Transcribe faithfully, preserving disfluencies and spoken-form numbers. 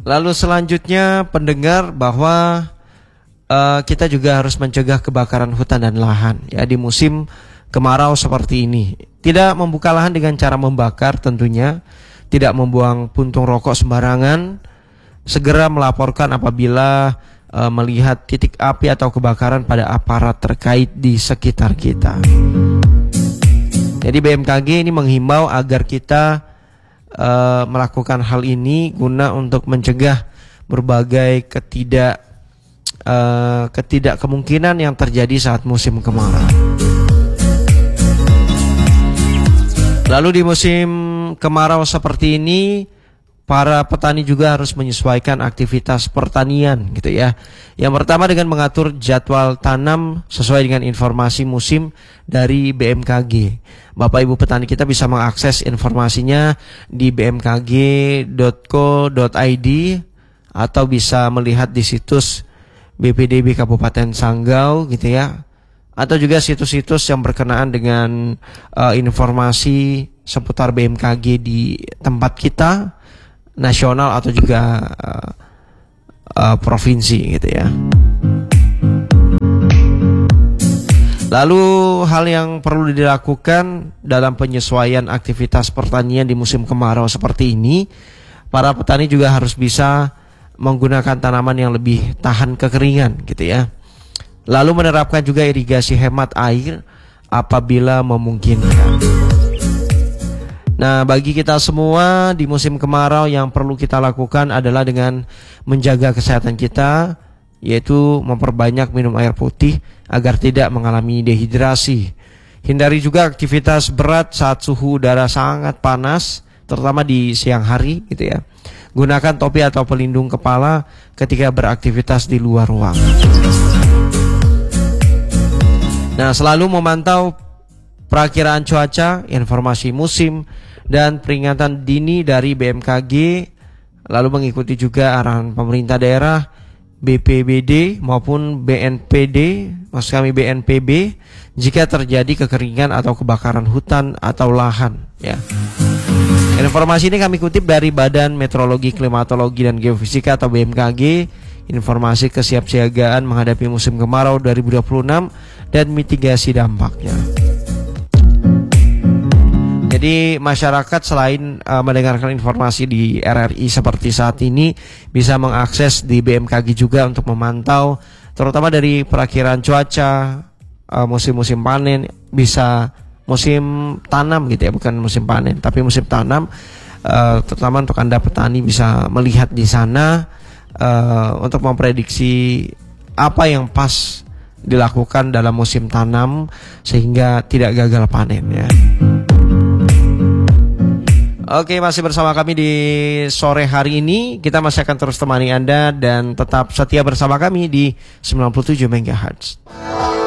Lalu selanjutnya pendengar bahwa uh, kita juga harus mencegah kebakaran hutan dan lahan ya di musim kemarau seperti ini. Tidak membuka lahan dengan cara membakar tentunya, tidak membuang puntung rokok sembarangan, segera melaporkan apabila uh, melihat titik api atau kebakaran pada aparat terkait di sekitar kita. Jadi B M K G ini menghimbau agar kita Uh, melakukan hal ini guna untuk mencegah berbagai ketidak uh, ketidak kemungkinan yang terjadi saat musim kemarau. Lalu di musim kemarau seperti ini, para petani juga harus menyesuaikan aktivitas pertanian gitu ya. Yang pertama dengan mengatur jadwal tanam sesuai dengan informasi musim dari B M K G. Bapak Ibu petani kita bisa mengakses informasinya di b m k g dot co dot i d atau bisa melihat di situs B P D B Kabupaten Sanggau gitu ya. Atau juga situs-situs yang berkenaan dengan uh, informasi seputar B M K G di tempat kita, nasional atau juga uh, uh, provinsi gitu ya. Lalu hal yang perlu dilakukan dalam penyesuaian aktivitas pertanian di musim kemarau seperti ini, para petani juga harus bisa menggunakan tanaman yang lebih tahan kekeringan gitu ya. Lalu menerapkan juga irigasi hemat air apabila memungkinkan. Nah, bagi kita semua di musim kemarau yang perlu kita lakukan adalah dengan menjaga kesehatan kita, yaitu memperbanyak minum air putih agar tidak mengalami dehidrasi. Hindari juga aktivitas berat saat suhu udara sangat panas, terutama di siang hari gitu ya. Gunakan topi atau pelindung kepala ketika beraktivitas di luar ruangan. Nah, selalu memantau perakiraan cuaca, informasi musim, dan peringatan dini dari B M K G, lalu mengikuti juga arahan pemerintah daerah, B P B D maupun B N P D, maksud kami B N P B, jika terjadi kekeringan atau kebakaran hutan atau lahan ya. Informasi ini kami kutip dari Badan Meteorologi, Klimatologi, dan Geofisika atau B M K G, informasi kesiapsiagaan menghadapi musim kemarau dua ribu dua puluh enam dan mitigasi dampaknya. Jadi masyarakat selain uh, mendengarkan informasi di R R I seperti saat ini, bisa mengakses di B M K G juga untuk memantau terutama dari perakiraan cuaca, uh, musim-musim panen, bisa musim tanam gitu ya, bukan musim panen tapi musim tanam, uh, terutama untuk Anda petani bisa melihat di sana uh, untuk memprediksi apa yang pas dilakukan dalam musim tanam sehingga tidak gagal panen ya. Oke, masih bersama kami di sore hari ini. Kita masih akan terus temani Anda dan tetap setia bersama kami di sembilan puluh tujuh megahertz.